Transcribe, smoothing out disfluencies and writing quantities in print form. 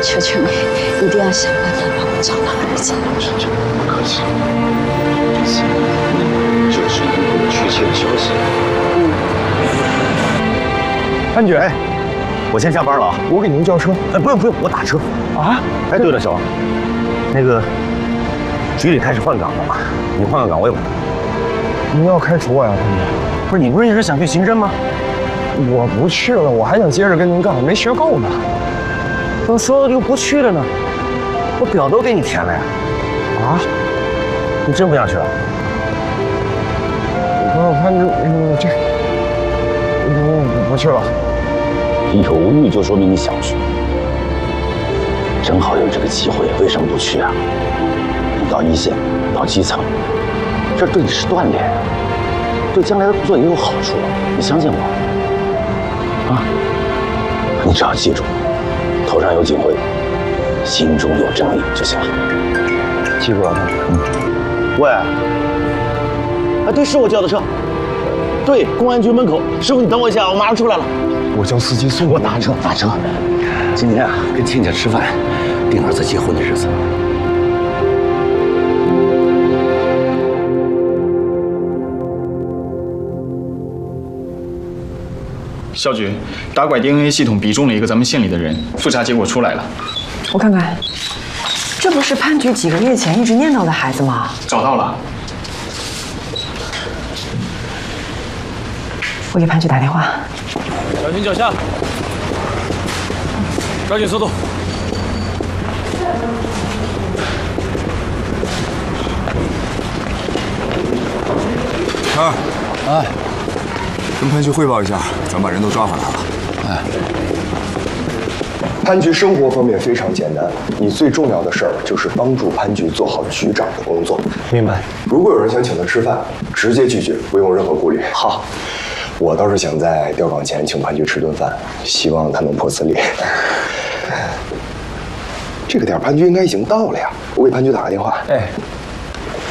求求你，一定要想办法帮我找到儿子。 陈真，不客气。这次就是一个确切的消息。 潘局，哎，我先下班了啊，我给您叫车。哎，不用，我打车。啊？哎，对了，小王，那个局里开始换岗了嘛，你换个岗位吧。 您要开除我呀，潘局？ 不是，你不是一直想去刑侦吗？ 我不去了，我还想接着跟您干，没学够呢。 怎么说又不去了呢？我表都给你填了呀。啊？你真不想去啊？ 潘局，我不去了。 犹豫就说明你想去，正好有这个机会，为什么不去啊？你到一线，到基层，这对你是锻炼，对将来的工作也有好处。你相信我啊！你只要记住，头上有警徽，心中有正义就行了。 记住了，潘局。 喂，啊，对，是我叫的车。对，公安局门口。师傅，你等我一下，我马上出来了。 我叫司机送我打车。今天啊，跟亲家吃饭，定儿子结婚的日子。 肖局，打拐 DNA 系统比中了一个咱们县里的人，复查结果出来了。 我看看，这不是潘局几个月前一直念叨的孩子吗？ 找到了。 我给潘局打电话。 小心脚下，抓紧速度。 哎，跟潘局汇报一下，咱把人都抓回来了。哎，潘局生活方面非常简单，你最重要的事儿就是帮助潘局做好局长的工作。 明白。 如果有人想请他吃饭，直接拒绝，不用任何顾虑。 好。 我倒是想在调岗前请潘局吃顿饭，希望他能破次例。这个点潘局应该已经到了呀，我给潘局打个电话。 哎，